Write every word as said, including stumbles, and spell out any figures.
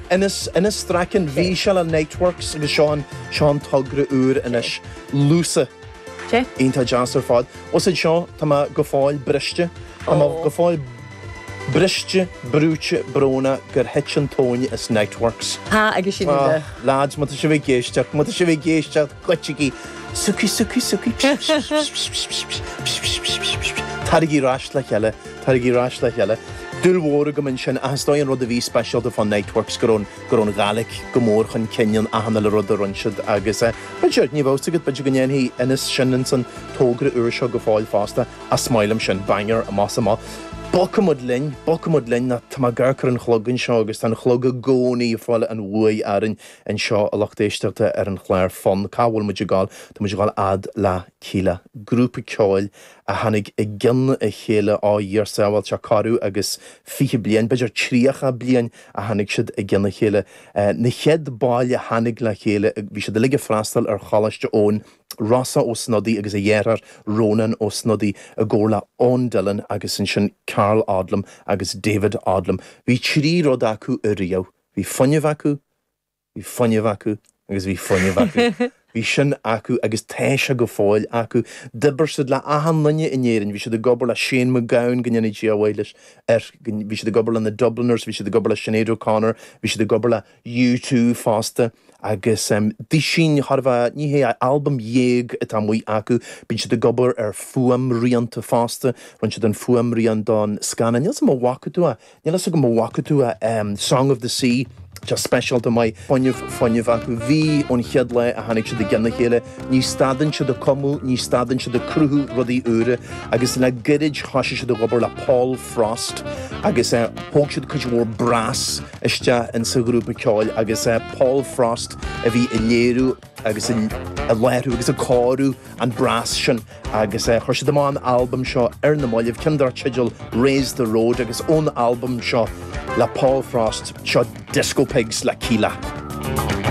Innis innis straken bhí se le networks agus seán seán tugra úr inis lúsa Che? ínta jazz ar fád. Os id seo tá go fáil briste, tá go fáil briste, brúte, brona gur hitchin tóine is networks. Ha, agus sin de. Lads, mata se bh géisteach, mata se bh géisteach, goitigi, suki, suki, suki, tarigi ráis le cheile, tarigi ráis le cheile. Dúlhóra go min sin as dó an rud a bhí special de fan networks gorón gorón galig gomór chun Kenyan a hanna le rud a runsid agus é. Beidir ní bhósta go beidir gnéan hí inas sin san tógra uair seo go fáil fásta a smailm sin banger a más amá. Bocamod linn, bocamod linn na tá garcar an chlogan seo agus tá chlogga gcónaí fáile an bhuaí arin an seo a lachtéisteachta ar an chléir fan cáhfuil muidir gáil, tá muidir gáil ad le cíle. Grúpa ceáil a hanig i gcinne a chéile á dhéar sábhail se carú agus fiche blian, beidir tríocha blian a hanig siad i gcinne chéile. Na chead báile hanig le chéile, bhí siad a lige freastal ar chalaiste ón Rasa ó snodí agus a dhéarar Ronan ó snodí a ggóla ón Dylan agus in sin Carl Adlam agus David Adlam. Bhí trí rud acu a riamh. Bhí fuinneamh acu, bhí fuinneamh acu agus bhí fuinneamh acu. Bhí sin acu agus téise go fáil acu. Dibar siad le ahan lunne inéireann, bhí siad a gobar le Shane McGowan gannne díabhailis, bhí siad a gobar le na Dubliners, bhí siad a gobar le Sinead O'Connor, bhí siad a gobar le U two fásta. Agus um, dí sin harfa ní hé album dhéag a tá mui acu, bín siad a gobar ar fuam rianta fásta, run siad an fuam rian don scanna. Níl sa má wacatúa, níl sa go má wacatúa um, Song of the Sea, just special to my funny funny acu bhí ón chead le a hanig siad a gcinne chéile, ní stadan siad a comú, ní stadan siad a cruthú rudí úra, agus na girid thoise siad a gobar le Paul Frost, agus uh, hóg siad chuid mór brass iste in sa grúpa ceáil, agus uh, Paul Frost a bhí i léirú agus a leirú agus a cáú an brass sin, agus uh, chuir siad am an album seo ar na máileh cindar tidil Raise the Road agus ón album seo le Paul Frost seo Disco Pigs le cíle.